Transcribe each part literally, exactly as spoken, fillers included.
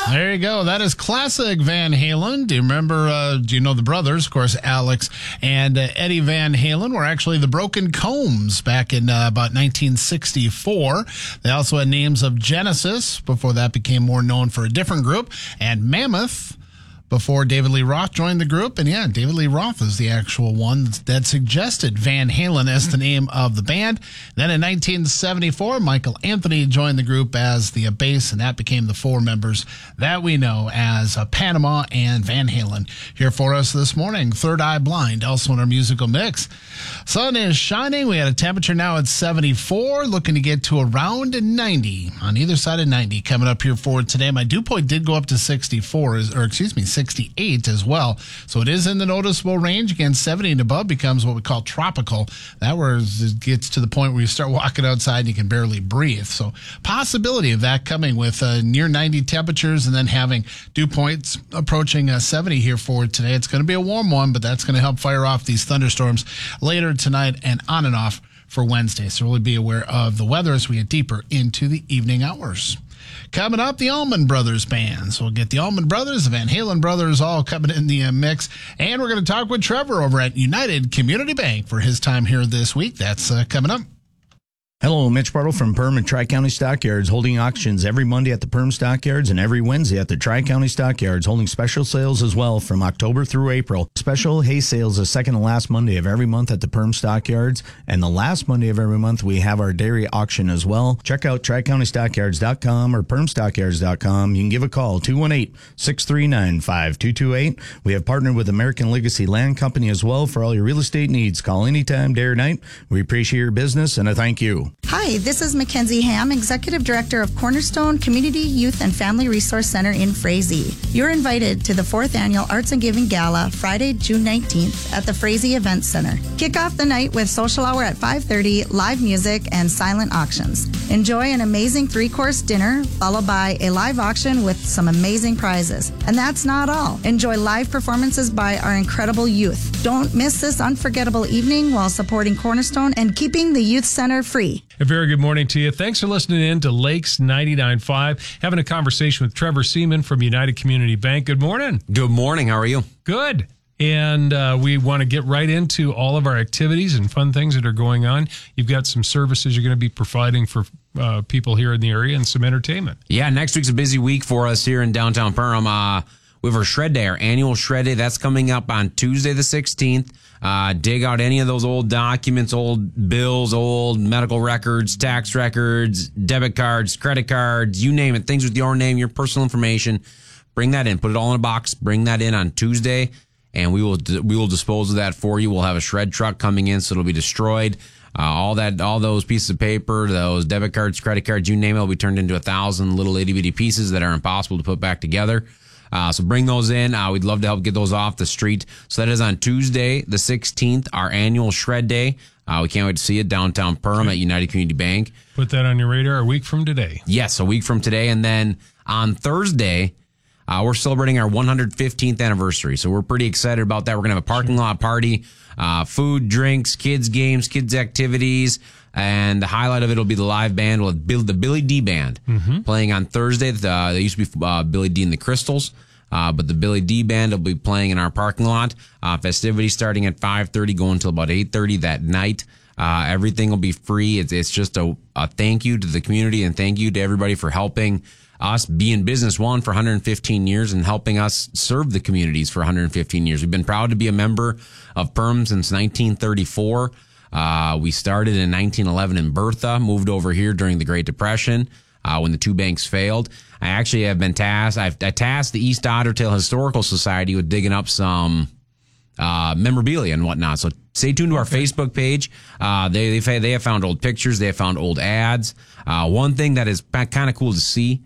There you go. That is classic Van Halen. Do you remember, uh, do you know the brothers? Of course, Alex and uh, Eddie Van Halen were actually the Broken Combs back in uh, about nineteen sixty-four. They also had names of Genesis before that became more known for a different group, and Mammoth before David Lee Roth joined the group. And yeah, David Lee Roth is the actual one that suggested Van Halen as the name of the band. Then in nineteen seventy-four, Michael Anthony joined the group as the bass, and that became the four members that we know as uh, Panama and Van Halen. Here for us this morning, Third Eye Blind, also in our musical mix. Sun is shining. We had a temperature now at seventy-four, looking to get to around ninety on either side of ninety coming up here for today. My dew point did go up to sixty-four, or excuse me, sixty-eight as well. So it is in the noticeable range. Again, seventy and above becomes what we call tropical. That where it gets to the point where you start walking outside and you can barely breathe. So possibility of that coming with uh, near ninety temperatures and then having dew points approaching uh, seventy here for today. It's going to be a warm one, but that's going to help fire off these thunderstorms later tonight and on and off for Wednesday. So really be aware of the weather as we get deeper into the evening hours. Coming up, the Allman Brothers Band. So we'll get the Allman Brothers, the Van Halen Brothers all coming in the uh, mix. And we're going to talk with Trevor over at United Community Bank for his time here this week. That's uh, coming up. Hello, Mitch Bartle from Perm and Tri-County Stockyards, holding auctions every Monday at the Perm Stockyards and every Wednesday at the Tri-County Stockyards, holding special sales as well from October through April. Special hay sales the second and last Monday of every month at the Perm Stockyards, and the last Monday of every month we have our dairy auction as well. Check out tri county stockyards dot com or perm stockyards dot com. You can give a call, two one eight, six three nine, five two two eight. We have partnered with American Legacy Land Company as well for all your real estate needs. Call anytime, day or night. We appreciate your business, and I thank you. Hi, this is Mackenzie Ham, Executive Director of Cornerstone Community Youth and Family Resource Center in Frazee. You're invited to the fourth Annual Arts and Giving Gala, Friday, June nineteenth at the Frazee Event Center. Kick off the night with social hour at five thirty, live music, and silent auctions. Enjoy an amazing three-course dinner, followed by a live auction with some amazing prizes. And that's not all. Enjoy live performances by our incredible youth. Don't miss this unforgettable evening while supporting Cornerstone and keeping the Youth Center free. A very good morning to you. Thanks for listening in to Lakes ninety-nine point five. Having a conversation with Trevor Seaman from United Community Bank. Good morning. Good morning. How are you? Good. And uh, we want to get right into all of our activities and fun things that are going on. You've got some services you're going to be providing for uh, people here in the area and some entertainment. Yeah, next week's a busy week for us here in downtown Perham. Uh, we have our Shred Day, our annual Shred Day. That's coming up on Tuesday the sixteenth. Uh, dig out any of those old documents, old bills, old medical records, tax records, debit cards, credit cards, you name it, things with your name, your personal information. Bring that in. Put it all in a box. Bring that in on Tuesday, and we will we will dispose of that for you. We'll have a shred truck coming in, so it'll be destroyed. Uh, all that, all those pieces of paper, those debit cards, credit cards, you name it, will be turned into a thousand little itty bitty pieces that are impossible to put back together. Uh, so bring those in. Uh, we'd love to help get those off the street. So that is on Tuesday, the sixteenth, our annual Shred Day. Uh, we can't wait to see it downtown Perham at United Community Bank. Put that on your radar a week from today. Yes, a week from today. And then on Thursday, uh, we're celebrating our one hundred fifteenth anniversary. So we're pretty excited about that. We're going to have a parking lot party, uh, food, drinks, kids games, kids activities. And the highlight of it will be the live band with Bill, the Billy D Band mm-hmm. playing on Thursday. Uh, they used to be uh, Billy D and the Crystals, uh, but the Billy D Band will be playing in our parking lot. Uh, festivities starting at five thirty, going until about eight thirty that night. Uh, everything will be free. It's, it's just a, a thank you to the community and thank you to everybody for helping us be in business, one, for one hundred fifteen years and helping us serve the communities for one hundred fifteen years. We've been proud to be a member of Perham since nineteen thirty-four. Uh, we started in nineteen eleven in Bertha, moved over here during the Great Depression, uh, when the two banks failed. I actually have been tasked, I've I tasked the East Otter Tail Historical Society with digging up some, uh, memorabilia and whatnot. So stay tuned to our Facebook page. Uh, they, they, they have found old pictures. They have found old ads. Uh, one thing that is kind of cool to see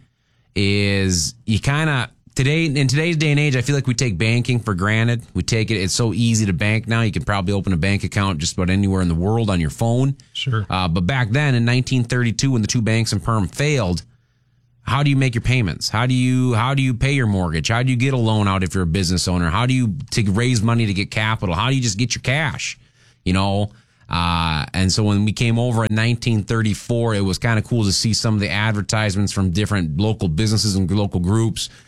is you kind of, Today, in today's day and age, I feel like we take banking for granted. We take it, it's so easy to bank now. You can probably open a bank account just about anywhere in the world on your phone. Sure. Uh, but back then, in nineteen thirty-two, when the two banks in Perham failed, how do you make your payments? How do you, how do you pay your mortgage? How do you get a loan out if you're a business owner? How do you to raise money to get capital? How do you just get your cash? You know? Uh, and so when we came over in nineteen thirty-four, it was kind of cool to see some of the advertisements from different local businesses and local groups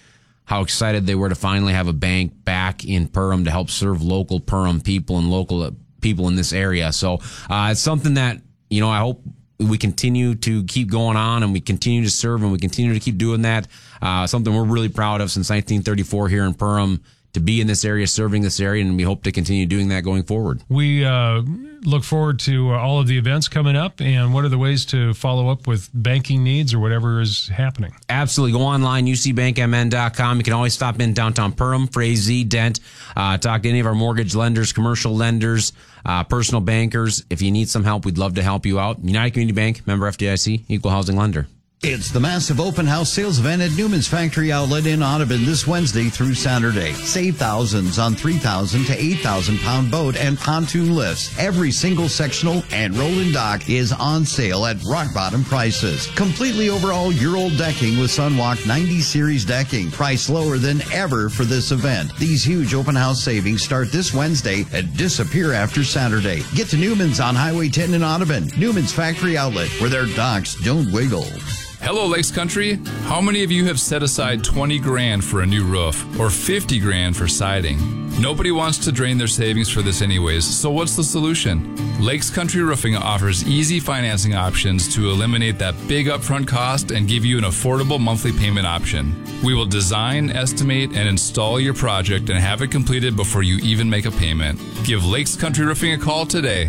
how excited they were to finally have a bank back in Perham to help serve local Perham people and local people in this area. So uh, it's something that, you know, I hope we continue to keep going on and we continue to serve and we continue to keep doing that. Uh, something we're really proud of since nineteen thirty-four here in Perham, to be in this area, serving this area, and we hope to continue doing that going forward. We uh, look forward to all of the events coming up, and what are the ways to follow up with banking needs or whatever is happening? Absolutely. Go online, u c bank m n dot com. You can always stop in downtown Perham, Frazee, Dent, uh, talk to any of our mortgage lenders, commercial lenders, uh, personal bankers. If you need some help, we'd love to help you out. United Community Bank, member F D I C, equal housing lender. It's the massive open house sales event at Newman's Factory Outlet in Audubon this Wednesday through Saturday. Save thousands on three thousand to eight thousand pound boat and pontoon lifts. Every single sectional and rolling dock is on sale at rock bottom prices. Completely overall year-old decking with Sunwalk ninety series decking. Price lower than ever for this event. These huge open house savings start this Wednesday and disappear after Saturday. Get to Newman's on Highway ten in Audubon. Newman's Factory Outlet, where their docks don't wiggle. Hello, Lakes Country. How many of you have set aside twenty grand for a new roof or fifty grand for siding? Nobody wants to drain their savings for this anyways, so what's the solution? Lakes Country Roofing offers easy financing options to eliminate that big upfront cost and give you an affordable monthly payment option. We will design, estimate, and install your project and have it completed before you even make a payment. Give Lakes Country Roofing a call today.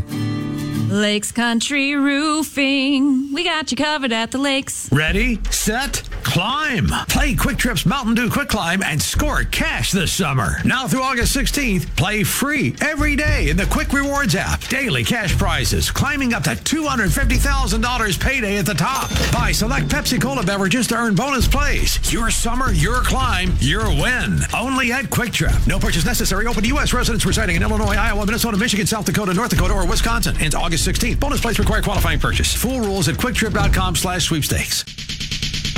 Lakes Country Roofing. We got you covered at the lakes. Ready, set, climb. Play Quick Trip's Mountain Dew Quick Climb and score cash this summer. Now through August sixteenth, play free every day in the Quick Rewards app. Daily cash prizes climbing up to two hundred fifty thousand dollars payday at the top. Buy select Pepsi Cola beverages to earn bonus plays. Your summer, your climb, your win. Only at Quick Trip. No purchase necessary. Open to U S residents residing in Illinois, Iowa, Minnesota, Michigan, South Dakota, North Dakota, or Wisconsin. Ends August sixteenth. Bonus plays require qualifying purchase. Full rules at quicktrip dot com slash sweepstakes.